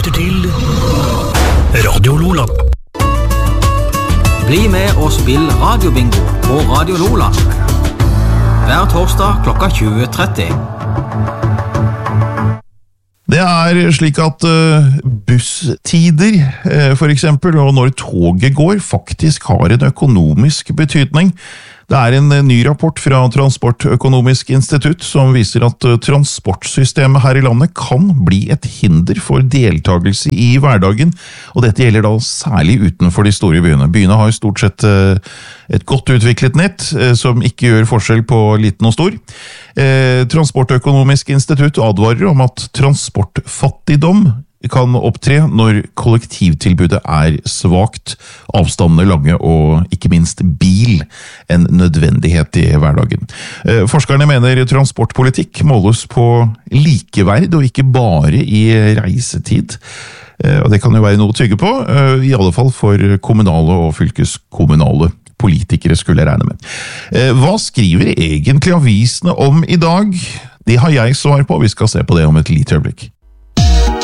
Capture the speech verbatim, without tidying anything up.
lytter til Radio Lola. Bli med og spill radiobingo på Radio Lola. Hver torsdag klokka tjue tretti. Det er slik at uh, busstider, uh, for eksempel, og når toget går, faktisk har en økonomisk betydning. Det er en ny rapport fra Transportøkonomisk institutt som viser at transportsystemet her i landet kan bli et hinder for deltagelse i hverdagen, og dette gjelder da særlig utenfor de store byene. Byene har stort sett et godt utviklet nett som ikke gjør forskjell på liten og stor. Transportøkonomisk institutt advarer om at transportfattigdom kan opptre når kollektivtilbudet er svagt, avstandene lange og ikke minst bil en nødvendighet i hverdagen. Forskerne mener transportpolitikk måles på likeverd og ikke bare i reisetid. Og det kan jo være noe å tygge på, i alle fall for kommunale og fylkeskommunale politikere skulle jeg regne med. Hva skriver egentlig avisene om i dag? Det har jeg svar på, vi skal se på det om et lite øyeblikk.